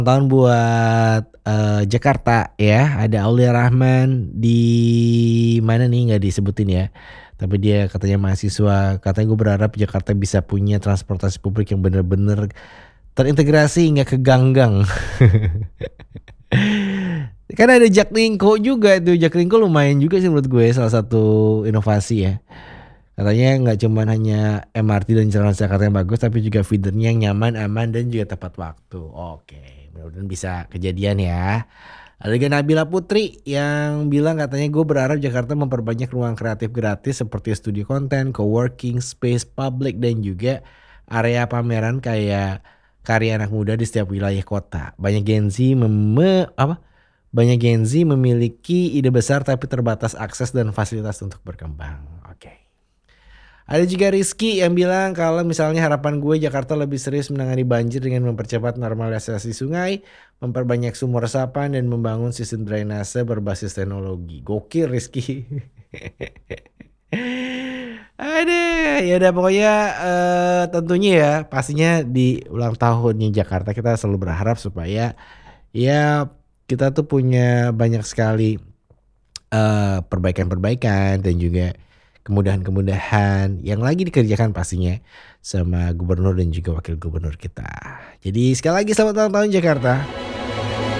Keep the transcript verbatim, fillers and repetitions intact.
Tahun buat, eee, Jakarta ya, ada Aulia Rahman di mana nih nggak disebutin ya, tapi dia katanya mahasiswa, katanya gue berharap Jakarta bisa punya transportasi publik yang bener-bener terintegrasi hingga ke gang-gang. Kan ada Jaklingko juga tuh, Jaklingko lumayan juga sih menurut gue salah satu inovasi ya. Katanya nggak cuman hanya M R T dan Transjakarta yang bagus, tapi juga feeder-nya yang nyaman, aman, dan juga tepat waktu. Oke, mudah-mudahan bisa kejadian ya. Ada juga Nabila Putri yang bilang katanya, "Gue berharap Jakarta memperbanyak ruang kreatif gratis seperti studio konten, co-working space publik, dan juga area pameran kayak karya anak muda di setiap wilayah kota. Banyak Gen Z meme apa, banyak Gen Z memiliki ide besar tapi terbatas akses dan fasilitas untuk berkembang." Oke. Ada juga Rizky yang bilang kalau misalnya harapan gue Jakarta lebih serius menangani banjir dengan mempercepat normalisasi sungai, memperbanyak sumur resapan, dan membangun sistem drainase berbasis teknologi. Gokil Rizky. Aduh, ya udah pokoknya, eee, tentunya ya pastinya di ulang tahunnya Jakarta kita selalu berharap supaya ya kita tuh punya banyak sekali, eee, perbaikan-perbaikan dan juga kemudahan-kemudahan yang lagi dikerjakan pastinya sama gubernur dan juga wakil gubernur kita. Jadi sekali lagi selamat ulang tahun Jakarta.